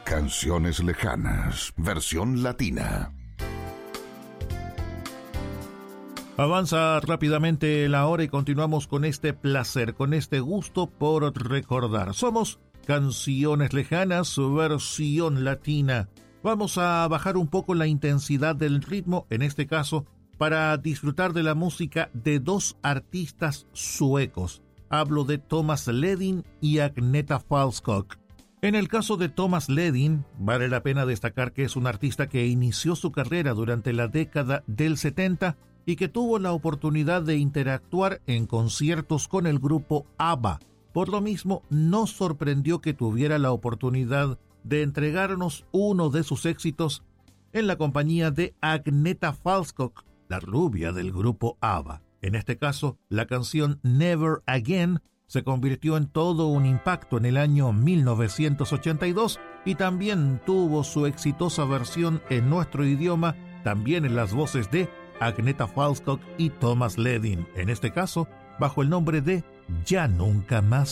Canciones lejanas, versión latina. Avanza rápidamente la hora y continuamos con este placer, con este gusto por recordar. Somos Canciones Lejanas, versión latina. Vamos a bajar un poco la intensidad del ritmo, en este caso, para disfrutar de la música de dos artistas suecos. Hablo de Thomas Ledin y Agneta Falskog. En el caso de Thomas Ledin, vale la pena destacar que es un artista que inició su carrera durante la década del 70 y que tuvo la oportunidad de interactuar en conciertos con el grupo ABBA. Por lo mismo, nos sorprendió que tuviera la oportunidad de entregarnos uno de sus éxitos en la compañía de Agneta Falskog, la rubia del grupo ABBA. En este caso, la canción Never Again se convirtió en todo un impacto en el año 1982 y también tuvo su exitosa versión en nuestro idioma, también en las voces de Agneta Falskog y Thomas Ledin, en este caso bajo el nombre de Ya Nunca Más.